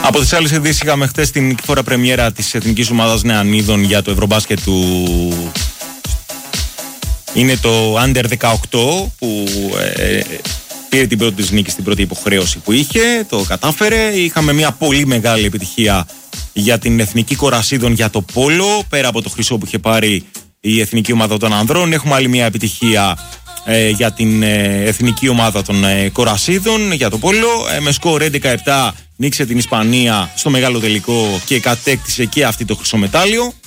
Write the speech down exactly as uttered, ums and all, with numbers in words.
Από τις άλλες ειδήσεις είχαμε χτες την φορά πρεμιέρα της εθνικής ομάδας νεανίδων για το ευρωμπάσκετ του... Είναι το Under δεκαοκτώ που ε, πήρε την πρώτη της νίκη στην πρώτη υποχρέωση που είχε, το κατάφερε. Είχαμε μια πολύ μεγάλη επιτυχία για την εθνική κορασίδων για το πόλο, πέρα από το χρυσό που είχε πάρει η εθνική ομάδα των ανδρών. Έχουμε άλλη μια επιτυχία ε, για την ε, εθνική ομάδα των ε, κορασίδων για το πόλο. Ε, με σκορ έντεκα επτά νίκησε την Ισπανία στο μεγάλο τελικό και κατέκτησε και αυτή το χρυσό μετάλλιο.